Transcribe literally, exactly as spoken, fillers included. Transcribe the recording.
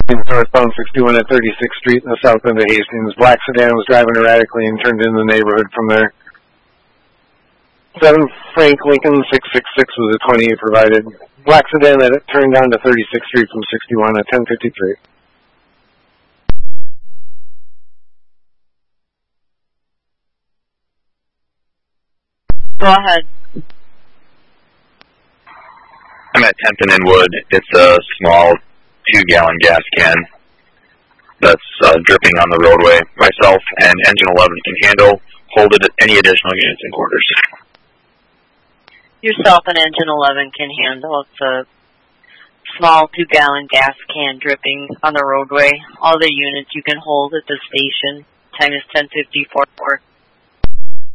Northbound sixty-one at thirty-sixth Street in the south end of Hastings. Black sedan was driving erratically and turned into the neighborhood from there. seven Frank Lincoln six six six was a twenty-eight provided. Black sedan that turned on to thirty-sixth Street from sixty-one at ten fifty-three. Go ahead. I'm at tenth and Inwood. It's a small two-gallon gas can that's uh, dripping on the roadway. Myself and Engine eleven can handle. Hold it, any additional units in quarters. Yourself and Engine eleven can handle. It's a small two-gallon gas can dripping on the roadway. All the units you can hold at the station. Time is ten fifty-four.